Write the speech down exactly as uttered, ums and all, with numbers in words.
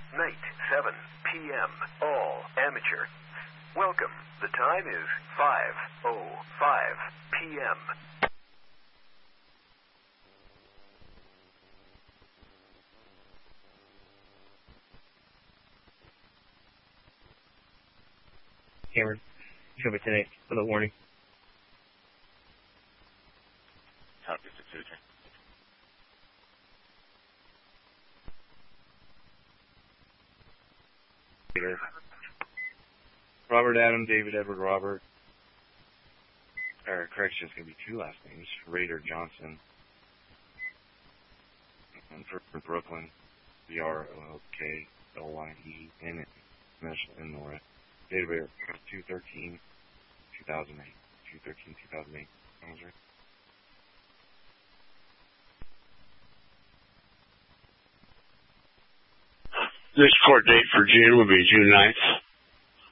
Night, seven p.m. All amateur. Welcome. The time is five oh five p.m. Cameron, show me today for the warning. Copy, six two three. Robert Adam, David Edward Robert. Or correction, it's going to be two last names. Raider Johnson. And for Brooklyn, B R O L K L Y E N in Nora. Date of birth, two thirteen two thousand eight. two thirteen two thousand eight. That was right. This court date for June will be June ninth.